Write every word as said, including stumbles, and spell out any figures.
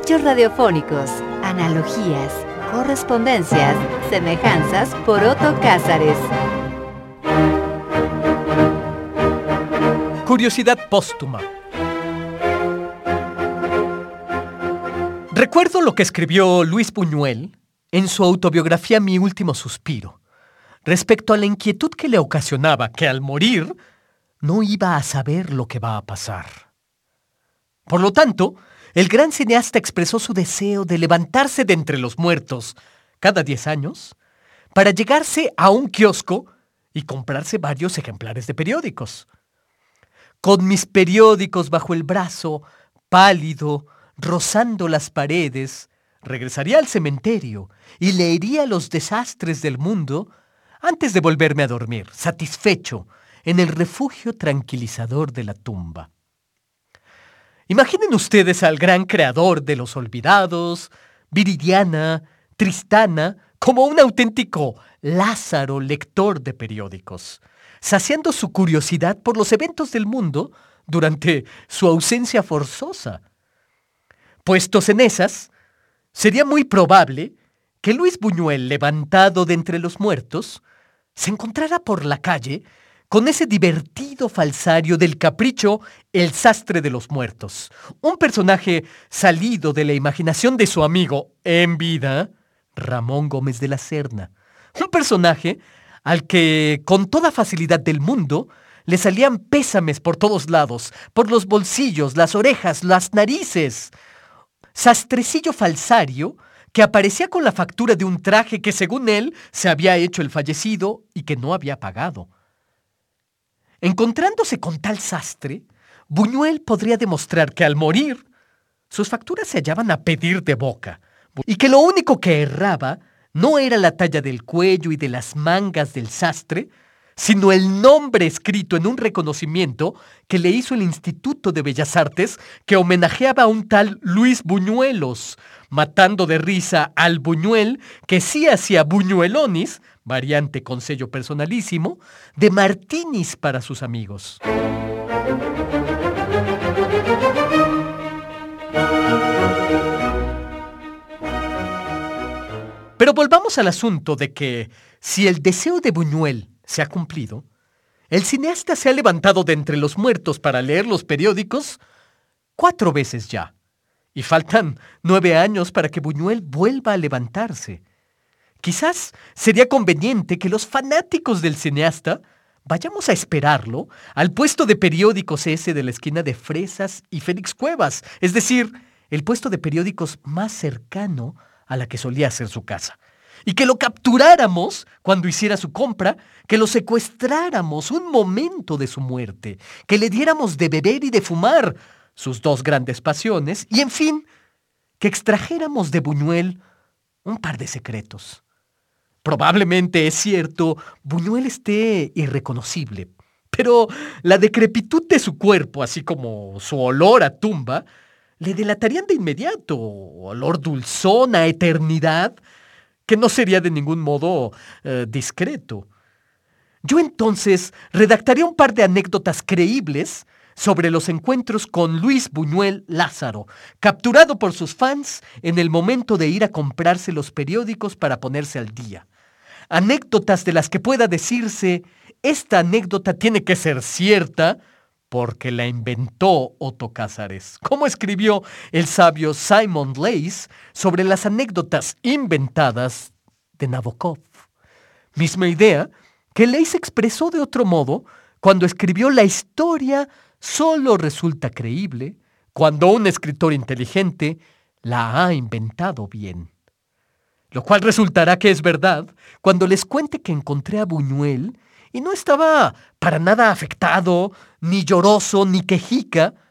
Hechos radiofónicos, analogías, correspondencias, semejanzas por Otto Cázares. Curiosidad póstuma. Recuerdo lo que escribió Luis Buñuel en su autobiografía Mi último suspiro, respecto a la inquietud que le ocasionaba que al morir no iba a saber lo que va a pasar. Por lo tanto, el gran cineasta expresó su deseo de levantarse de entre los muertos cada diez años para llegarse a un kiosco y comprarse varios ejemplares de periódicos. Con mis periódicos bajo el brazo, pálido, rozando las paredes, regresaría al cementerio y leería los desastres del mundo antes de volverme a dormir, satisfecho, en el refugio tranquilizador de la tumba. Imaginen ustedes al gran creador de Los Olvidados, Viridiana, Tristana, como un auténtico Lázaro lector de periódicos, saciando su curiosidad por los eventos del mundo durante su ausencia forzosa. Puestos en esas, sería muy probable que Luis Buñuel, levantado de entre los muertos, se encontrara por la calle con ese divertido falsario del capricho El sastre de los muertos, un personaje salido de la imaginación de su amigo en vida, Ramón Gómez de la Serna. Un personaje al que con toda facilidad del mundo le salían pésames por todos lados, por los bolsillos, las orejas, las narices. Sastrecillo falsario que aparecía con la factura de un traje que según él se había hecho el fallecido y que no había pagado. Encontrándose con tal sastre, Buñuel podría demostrar que al morir, sus facturas se hallaban a pedir de boca, y que lo único que erraba no era la talla del cuello y de las mangas del sastre, sino el nombre escrito en un reconocimiento que le hizo el Instituto de Bellas Artes, que homenajeaba a un tal Luis Buñuelos, matando de risa al Buñuel, que sí hacía Buñuelonis, variante con sello personalísimo, de martinis para sus amigos. Pero volvamos al asunto de que, si el deseo de Buñuel se ha cumplido, el cineasta se ha levantado de entre los muertos para leer los periódicos cuatro veces ya, y faltan nueve años para que Buñuel vuelva a levantarse. Quizás sería conveniente que los fanáticos del cineasta vayamos a esperarlo al puesto de periódicos ese de la esquina de Fresas y Félix Cuevas, es decir, el puesto de periódicos más cercano a la que solía ser su casa. Y que lo capturáramos cuando hiciera su compra, que lo secuestráramos un momento de su muerte, que le diéramos de beber y de fumar, sus dos grandes pasiones, y en fin, que extrajéramos de Buñuel un par de secretos. Probablemente, es cierto, Buñuel esté irreconocible, pero la decrepitud de su cuerpo, así como su olor a tumba, le delatarían de inmediato, olor dulzón a eternidad, que no sería de ningún modo eh, discreto. Yo entonces redactaría un par de anécdotas creíbles sobre los encuentros con Luis Buñuel Lázaro, capturado por sus fans en el momento de ir a comprarse los periódicos para ponerse al día. Anécdotas de las que pueda decirse, esta anécdota tiene que ser cierta porque la inventó Otto Cázares, como escribió el sabio Simon Leys sobre las anécdotas inventadas de Nabokov. Misma idea que Leys expresó de otro modo cuando escribió La historia solo resulta creíble cuando un escritor inteligente la ha inventado bien. Lo cual resultará que es verdad cuando les cuente que encontré a Buñuel y no estaba para nada afectado, ni lloroso, ni quejica,